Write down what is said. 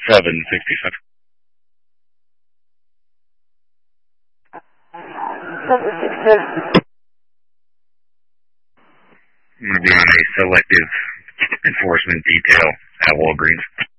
767. I'm going to be on a selective enforcement detail at Walgreens.